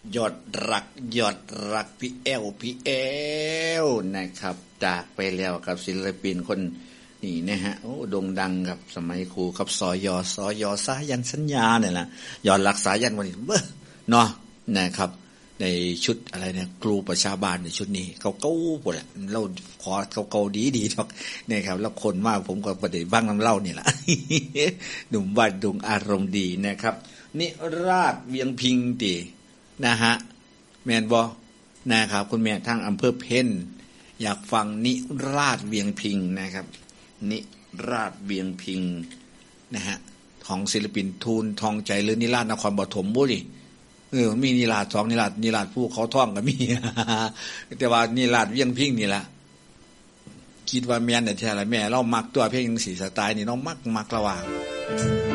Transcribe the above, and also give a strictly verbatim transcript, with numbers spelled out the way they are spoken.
ยอดรักยอดรักพี่แอลพี่แอลนะครับจากไปแล้วกับศิลปินคนนี่นะฮะโอ้โด่งดังกับสมัยครูครับสอยอสอยอสายันสัญญาเนี่ยแหละยอดรักสายันวันนี้เบ้อเนาะนะครับในชุดอะไรเนี่ยครูประชาบาลในชุดนี้เขาเก้าหมดแหละเราขอเขาเกาดีดีทักเนี่ยครับแล้วคนมากผมก็ประเดี๋ยวบ้างน้ำเล่านี่แหละหนุ่มบ้านดุงอารมณ์ดีนะครับนิราชเวียงพิงตีนะฮะแมนบอนะครับคุณแม่ทางอำเภอเพ็ญอยากฟังนิราชเวียงพิงนะครับนิราชเวียงพิงนะฮะของศิลปินทูลทองใจหรือนิราชนครปฐมบุรีเออมีนิราชสองนิราชนิราชผู้เขาท่องก็มีแต่ว่านิราชเวียงพิงนี่ละคิดว่าแม่นแต่แท้ละแม่เรามักตัวเพลงสีสไตล์นี่น้องมักมักระหว่าง